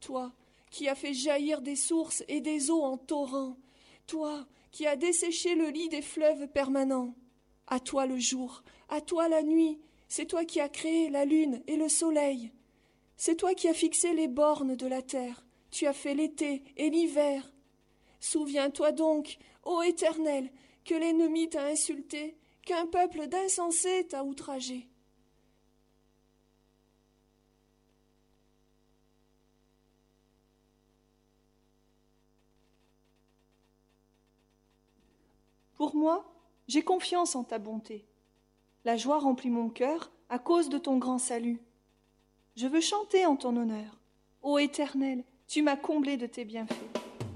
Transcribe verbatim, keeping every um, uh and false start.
toi qui as fait jaillir des sources et des eaux en torrents, toi qui as desséché le lit des fleuves permanents. À toi le jour, à toi la nuit, c'est toi qui as créé la lune et le soleil. C'est toi qui as fixé les bornes de la terre, tu as fait l'été et l'hiver. Souviens-toi donc, ô Éternel, que l'ennemi t'a insulté, qu'un peuple d'insensés t'a outragé. Pour moi, j'ai confiance en ta bonté. La joie remplit mon cœur à cause de ton grand salut. Je veux chanter en ton honneur. Ô Éternel, tu m'as comblé de tes bienfaits.